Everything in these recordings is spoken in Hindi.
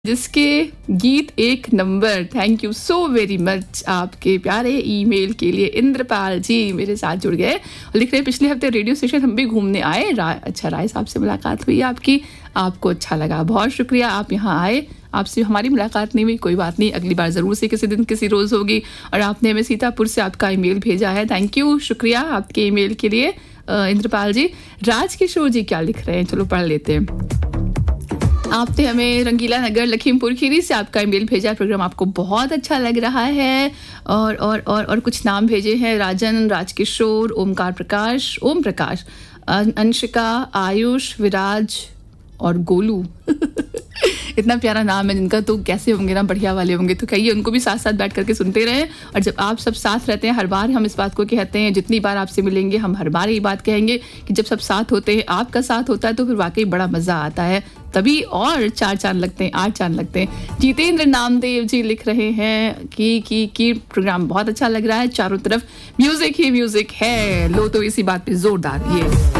जिसके गीत एक number. Thank you so very much आपके प्यारे ईमेल के लिए। इंद्रपाल जी मेरे साथ जुड़ गए और लिख रहे पिछले हफ्ते रेडियो स्टेशन हम भी घूमने आए। अच्छा, राय साहब से मुलाकात हुई आपकी, आपको अच्छा लगा, बहुत शुक्रिया आप यहाँ आए। आपसे हमारी मुलाकात नहीं हुई, कोई बात नहीं, अगली बार ज़रूर से किसी दिन किसी रोज़ होगी। और आपने हमें सीतापुर से आपका ईमेल भेजा है, थैंक यू, शुक्रिया आपके ईमेल के लिए इंद्रपाल जी। राजकिशोर जी क्या लिख रहे हैं, चलो पढ़ लेते हैं। आपने हमें रंगीला नगर लखीमपुर खीरी से आपका ईमेल भेजा, प्रोग्राम आपको बहुत अच्छा लग रहा है। और कुछ नाम भेजे हैं, राजन, राजकिशोर, ओम प्रकाश, अंशिका, आयुष, विराज और गोलू इतना प्यारा नाम है जिनका, तो कैसे होंगे ना, बढ़िया वाले होंगे। तो कहिए उनको भी साथ साथ बैठ करके सुनते रहें। और जब आप सब साथ रहते हैं, हर बार हम इस बात को कहते हैं, जितनी बार आपसे मिलेंगे हम हर बार ये बात कहेंगे कि जब सब साथ होते हैं, आपका साथ होता है, तो फिर वाकई बड़ा मज़ा आता है। तभी और 4 चांद लगते हैं, 8 चांद लगते हैं। जितेंद्र नामदेव जी लिख रहे हैं कि प्रोग्राम बहुत अच्छा लग रहा है, चारों तरफ म्यूजिक ही म्यूजिक है। लो तो इसी बात पे जोरदार ये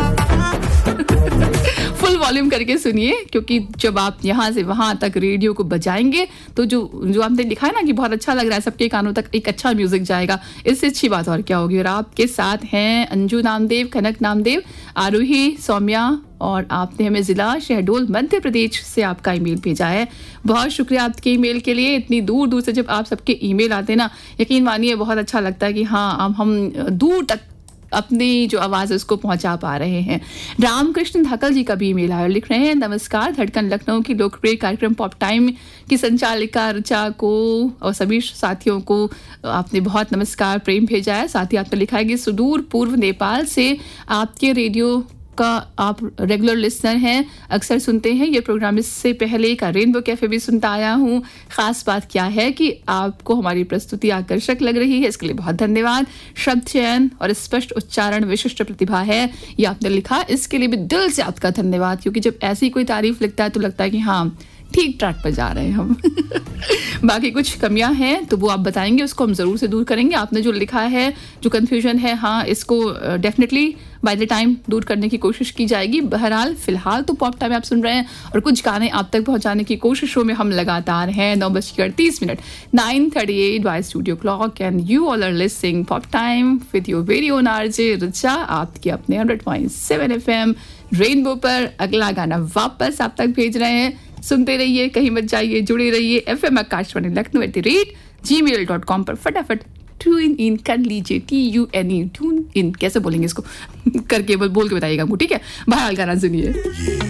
फुल वॉल्यूम करके सुनिए, क्योंकि जब आप यहाँ से वहाँ तक रेडियो को बजाएंगे तो जो आपने लिखा है ना कि बहुत अच्छा लग रहा है, सबके कानों तक एक अच्छा म्यूजिक जाएगा, इससे अच्छी बात और क्या होगी। और आपके साथ हैं अंजू नामदेव, कनक नामदेव, आरोही, सौम्या, और आपने हमें ज़िला शहडोल मध्य प्रदेश से आपका ईमेल भेजा है। बहुत शुक्रिया आपके ईमेल के लिए। इतनी दूर दूर से जब आप सबके ईमेल आते हैं ना, यकीन मानिए बहुत अच्छा लगता है कि हाँ हम दूर तक अपनी जो आवाज़ है उसको पहुंचा पा रहे हैं। रामकृष्ण धाकल जी का भी ईमेल आया, लिख रहे हैं, नमस्कार, धड़कन लखनऊ की लोकप्रिय कार्यक्रम पॉप टाइम की संचालिका ऋचा को और सभी साथियों को आपने बहुत नमस्कार प्रेम भेजा है। साथ ही आपने लिखा है कि सुदूर पूर्व नेपाल से आपके रेडियो का आप रेगुलर लिसनर हैं, अक्सर सुनते हैं ये प्रोग्राम। इससे पहले का रेनबो कैफे भी सुनता आया हूँ। खास बात क्या है कि आपको हमारी प्रस्तुति आकर्षक लग रही है, इसके लिए बहुत धन्यवाद। शब्द चयन और स्पष्ट उच्चारण विशिष्ट प्रतिभा है, ये आपने लिखा, इसके लिए भी दिल से आपका धन्यवाद। क्योंकि जब ऐसी कोई तारीफ लिखता है तो लगता है कि हाँ ठीक ट्रैक पर जा रहे हैं हम बाकी कुछ कमियां हैं तो वो आप बताएंगे, उसको हम ज़रूर से दूर करेंगे। आपने जो लिखा है, जो कन्फ्यूजन है, हाँ इसको डेफिनेटली बाय द टाइम दूर करने की कोशिश की जाएगी। बहरहाल फिलहाल तो पॉप टाइम आप सुन रहे हैं और कुछ गाने आप तक पहुंचाने की कोशिशों में हम लगातार हैं। 9:38 9:38 bye studio clock and you all are listening pop time with your very own RJ Richa, आपके अपने 100.7 FM रेनबो पर। अगला गाना वापस आप तक भेज रहे हैं, सुनते रहिए, कहीं मत जाइए, जुड़े रहिए। FM आकाशवाणी लखनऊ @gmail.com पर फटाफट ट्यून इन कर लीजिए। TUNE ट्यून इन कैसे बोलेंगे इसको करके बोल के बताइएगा हमको, ठीक है। बहरहाल गाना सुनिए।